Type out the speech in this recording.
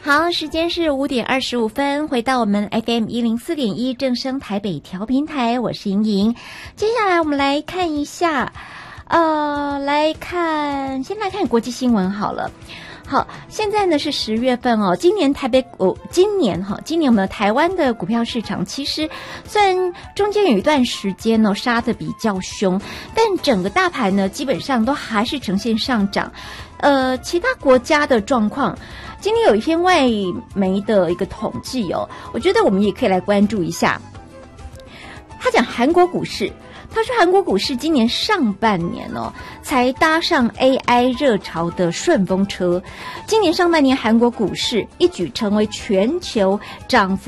好，时间是5:25，回到我们 FM104.1正声台北调频台，我是莹莹。接下来我们来看一下，先来看国际新闻好了。好，现在呢是10月份哦。今年我们台湾的股票市场其实虽然中间有一段时间呢杀得比较凶，但整个大盘呢基本上都还是呈现上涨。其他国家的状况，今天有一篇外媒的一个统计哦，我觉得我们也可以来关注一下。他讲韩国股市。他说韩国股市今年上半年才搭上 AI 热潮的顺风车，今年上半年韩国股市一举成为全球涨幅